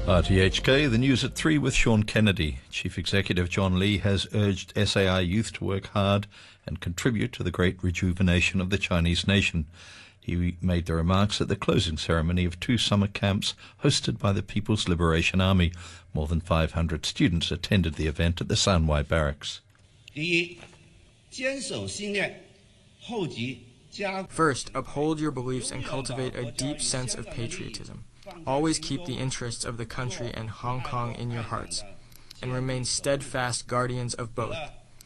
RTHK, the news at 3 with Sean Kennedy. Chief Executive John Lee has urged SAI youth to work hard and contribute to the great rejuvenation of the Chinese nation. He made the remarks at the closing ceremony of 2 summer camps hosted by the People's Liberation Army. More than 500 students attended the event at the Sanwai Barracks. First, uphold your beliefs and cultivate a deep sense of patriotism. Always keep the interests of the country and Hong Kong in your hearts, and remain steadfast guardians of both.